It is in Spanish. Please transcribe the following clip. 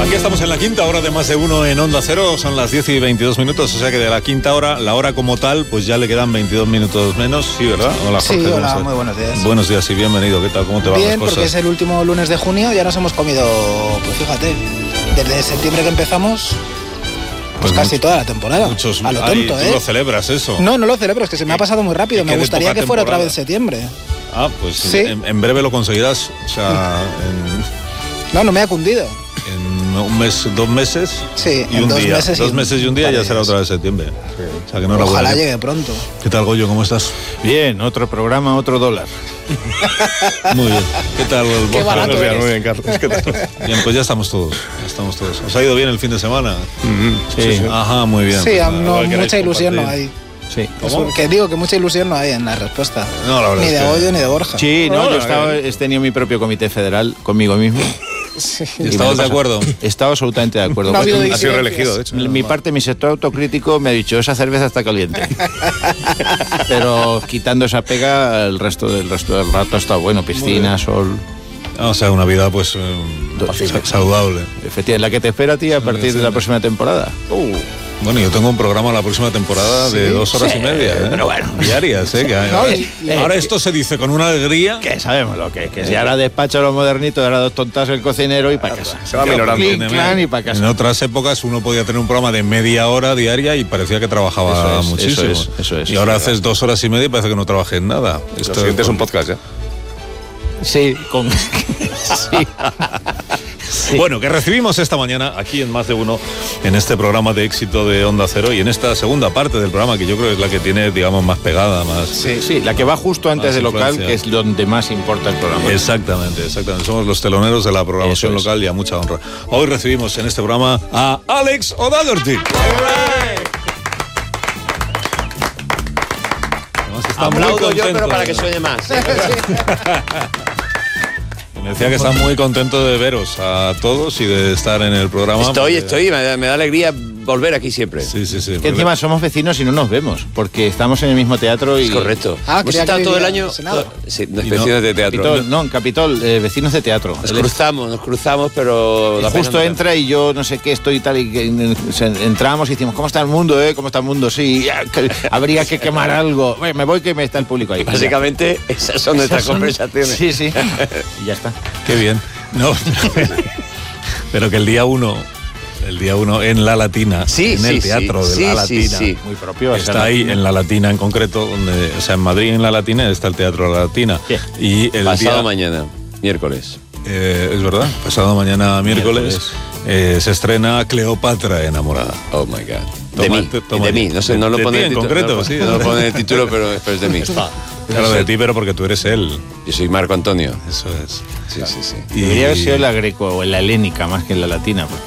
Aquí estamos en la quinta hora de Más de Uno en Onda Cero, son las 10 y 22 minutos, o sea que de la quinta hora, la hora como tal, pues ya le quedan 22 minutos menos, ¿sí, verdad? Hola, Jorge. Sí, hola, muy buenos días. Buenos días y bienvenido, ¿qué tal? ¿Cómo te van las cosas? Bien, porque es el último lunes de junio, ya nos hemos comido, pues fíjate, desde septiembre que empezamos, pues casi toda la temporada. Muchos, a lo tonto, ¿tú lo celebras eso? No lo celebro, es que se me ha pasado muy rápido, me gustaría que fuera otra vez septiembre. Ah, pues sí. En breve lo conseguirás, o sea, No me ha cundido. En un mes, 2 meses, sí, y un 2 día. meses 2 meses y un día ya será otra vez septiembre. Sí. O sea que no ojalá llegue pronto. ¿Qué tal, Goyo? ¿Cómo estás? Bien, otro programa, otro dólar. Muy bien. ¿Qué tal? Qué barato Muy eres. bien, Carlos. ¿Qué tal? Bien, pues ya estamos todos. ¿Os ha ido bien el fin de semana? Sí. Ajá, muy bien. Sí, pues, no, mucha ilusión no hay. Sí. Que digo que mucha ilusión no hay en la respuesta. No, la verdad ni de Goyo ni de Borja. Sí, no, yo he tenido mi propio comité federal conmigo mismo. Sí. ¿Y estabas de acuerdo? Estaba absolutamente de acuerdo. No ha habido Ha sido reelegido, de hecho. Mi sector autocrítico me ha dicho, esa cerveza está caliente. Pero quitando esa pega, el resto del rato está bueno, piscina, sol. O sea, una vida pues saludable. Efectivamente, la que te espera a ti a partir de la próxima temporada. Bueno, yo tengo un programa la próxima temporada de 2 horas y media, ¿eh? Pero bueno. Diarias, ¿eh? Ahora esto se dice con una alegría. Que sabemos lo que es, que si ahora despacho lo modernito, ahora 2 tontas el cocinero y para casa. Se va minorando. Y para casa. En otras épocas uno podía tener un programa de media hora diaria y parecía que trabajaba muchísimo. Eso es. Y ahora haces 2 horas y media y parece que no trabajes en nada. Lo siguiente es un podcast, ¿ya? Sí, sí. Sí. Bueno, que recibimos esta mañana aquí en Más de Uno, en este programa de éxito de Onda Cero y en esta segunda parte del programa que yo creo que es la que tiene, digamos, más pegada, más... Sí, la que va justo antes del local, que es donde más importa el programa. Exactamente. Somos los teloneros de la programación local y a mucha honra. Hoy recibimos en este programa a Alex O'Doherty. Aplaudo yo, pero para que suene más. Me decía que está muy contento de veros a todos y de estar en el programa. Estoy, me da alegría volver aquí siempre. Sí. Que encima somos vecinos y no nos vemos, porque estamos en el mismo teatro y... Es correcto. Hemos estado todo el año... Sí, vecinos de teatro. En Capitol, vecinos de teatro. Nos cruzamos, pero... Justo entra y yo no sé qué estoy tal y que entramos y decimos, ¿cómo está el mundo, ¿Cómo está el mundo? Sí, habría que quemar algo. Me voy que me está el público ahí. Básicamente, esas son nuestras conversaciones. Sí. Y ya está. Qué bien. No, pero que el día 1 en La Latina, en el teatro de La Latina, muy propio. Está ahí en La Latina en concreto, donde, o sea, en Madrid en La Latina está el teatro de La Latina. Sí. Y el pasado mañana, miércoles. Es verdad, pasado mañana miércoles se estrena Cleopatra enamorada. Oh my God. De mí, no sé, no lo pone en concreto, sí. No lo pone en el título, pero es de mí. Claro, de ti, pero porque tú eres él. Yo soy Marco Antonio. Eso es. Sí. Debería haber sido la greco o la helénica más que la latina.